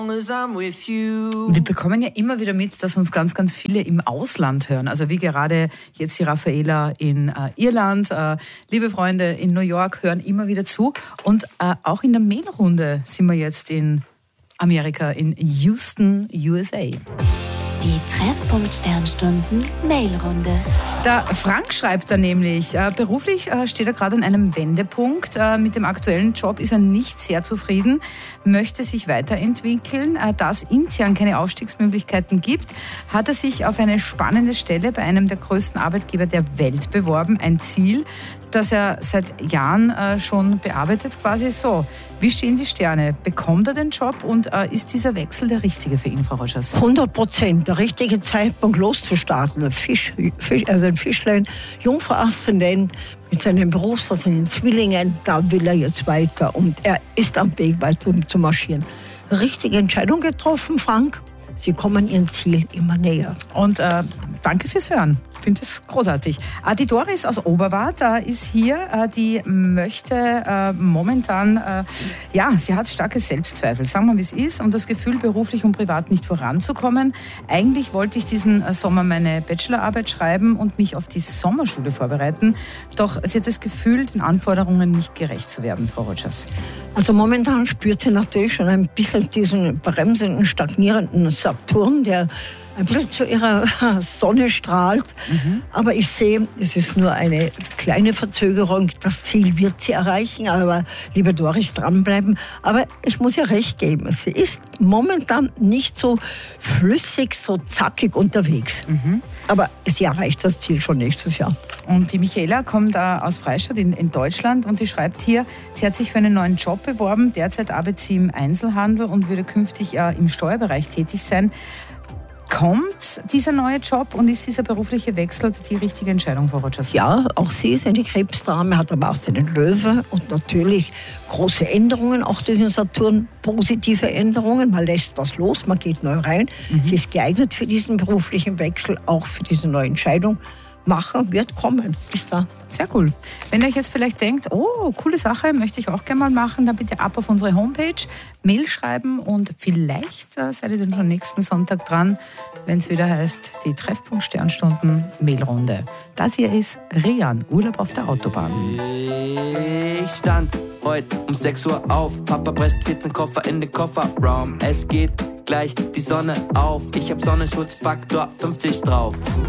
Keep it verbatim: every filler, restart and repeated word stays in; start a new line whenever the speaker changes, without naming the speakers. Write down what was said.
Wir bekommen ja immer wieder mit, dass uns ganz, ganz viele im Ausland hören. Also wie gerade jetzt die Raffaela in äh, Irland. Äh, liebe Freunde in New York hören immer wieder zu. Und äh, auch in der Mailrunde sind wir jetzt in Amerika, in Houston, U S A.
Die Treffpunkt-Sternstunden Mailrunde.
Der Frank schreibt da nämlich, äh, beruflich äh, steht er gerade an einem Wendepunkt. Äh, mit dem aktuellen Job ist er nicht sehr zufrieden, möchte sich weiterentwickeln. Äh, da es intern keine Aufstiegsmöglichkeiten gibt, hat er sich auf eine spannende Stelle bei einem der größten Arbeitgeber der Welt beworben. Ein Ziel, das er seit Jahren äh, schon bearbeitet, quasi so. Wie stehen die Sterne? Bekommt er den Job und äh, ist dieser Wechsel der richtige für ihn, Frau Rogers?
hundert Prozent der richtige Zeitpunkt loszustarten. Ein, Fisch, Fisch, also ein Fischlein, Jungfrau-Aszendent mit seinen Berufs- und Zwillingen, da will er jetzt weiter und er ist am Weg weiter zu marschieren. Richtige Entscheidung getroffen, Frank. Sie kommen ihrem Ziel immer näher.
Und äh, danke fürs Hören. Ich finde das großartig. Äh, die Doris aus Oberwart äh, ist hier. Äh, die möchte äh, momentan, äh, ja, sie hat starke Selbstzweifel. Sagen wir, wie es ist. Und das Gefühl, beruflich und privat nicht voranzukommen. Eigentlich wollte ich diesen äh, Sommer meine Bachelorarbeit schreiben und mich auf die Sommerschule vorbereiten. Doch sie hat das Gefühl, den Anforderungen nicht gerecht zu werden, Frau Rogers.
Also momentan spürt sie natürlich schon ein bisschen diesen bremsenden, stagnierenden Saturn, der ein bisschen zu ihrer Sonne strahlt. Mhm. Aber ich sehe, es ist nur eine kleine Verzögerung. Das Ziel wird sie erreichen, aber liebe Doris, dranbleiben. Aber ich muss ihr recht geben, sie ist momentan nicht so flüssig, so zackig unterwegs. Mhm. Aber sie erreicht das Ziel schon nächstes Jahr.
Und die Michaela kommt äh, aus Freistadt in, in Deutschland und die schreibt hier, sie hat sich für einen neuen Job beworben. Derzeit arbeitet sie im Einzelhandel und würde künftig äh, im Steuerbereich tätig sein. Kommt dieser neue Job und ist dieser berufliche Wechsel die richtige Entscheidung, Frau Rogers?
Ja, auch sie ist eine Krebsdame, hat aber auch den Löwe und natürlich große Änderungen, auch durch den Saturn, positive Änderungen. Man lässt was los, man geht neu rein. Mhm. Sie ist geeignet für diesen beruflichen Wechsel, auch für diese neue Entscheidung. Machen wird kommen, ist da.
Sehr cool. Wenn ihr euch jetzt vielleicht denkt, oh, coole Sache, möchte ich auch gerne mal machen, dann bitte ab auf unsere Homepage, Mail schreiben und vielleicht äh, seid ihr dann schon nächsten Sonntag dran, wenn es wieder heißt, die Treffpunkt Sternstunden Mailrunde. Das hier ist Rian, Urlaub auf der Autobahn.
Ich stand heute um sechs Uhr auf, Papa presst vierzehn Koffer in den Kofferraum. Es geht gleich die Sonne auf, ich hab Sonnenschutzfaktor fünfzig drauf.